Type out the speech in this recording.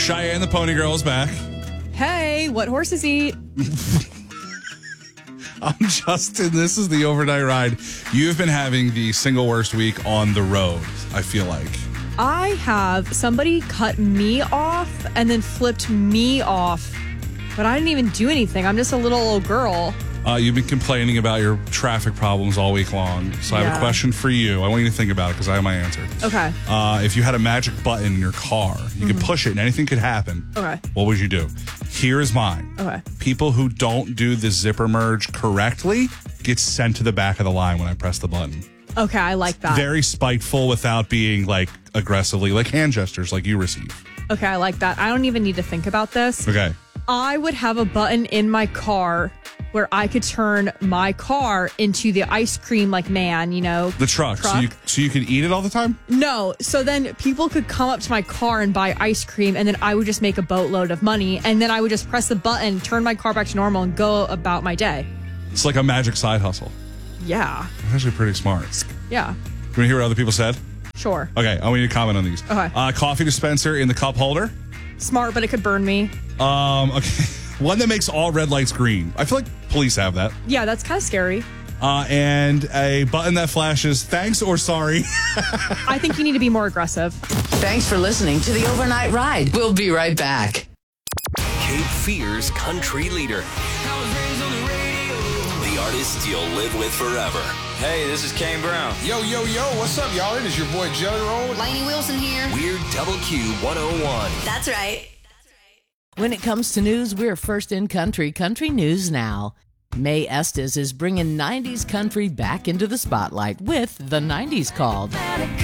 Cheyenne the Pony Girl is back. Hey, what horses eat? I'm Justin. This is the Overnight Ride. You've been having the single worst week on the road, I feel like. I have somebody cut me off and then flipped me off, but I didn't even do anything. I'm just a little old girl. You've been complaining about your traffic problems all week long. So I have a question for you. I want you to think about it because I have my answer. Okay. If you had a magic button in your car, you could push it and anything could happen. Okay. What would you do? Here is mine. Okay. People who don't do the zipper merge correctly get sent to the back of the line when I press the button. Okay, I like that. Very spiteful without being like aggressively, like hand gestures like you receive. Okay, I like that. I don't even need to think about this. Okay. I would have a button in my car where I could turn my car into the ice cream like man, you know. The truck. So you could eat it all the time? No. So then people could come up to my car and buy ice cream, and then I would just make a boatload of money, and then I would just press the button, turn my car back to normal, and go about my day. It's like a magic side hustle. Yeah. It's actually pretty smart. Yeah. You want to hear what other people said? Sure. Okay, I want you to comment on these. Okay. Coffee dispenser in the cup holder. Smart, but it could burn me. Okay. One that makes all red lights green. I feel like police have that. Yeah, that's kind of scary. And a button that flashes thanks or sorry. I think you need to be more aggressive. Thanks for listening to the Overnight Ride. We'll be right back. Cape Fear's country leader. The artist you'll live with forever. Hey, this is Kane Brown. Yo, what's up, y'all? It is your boy Jelly Roll. Lainey Wilson here. We're Double Q 101. That's right. When it comes to news, we're first in country. Country News Now. Mae Estes is bringing 90s country back into the spotlight with The 90s Called.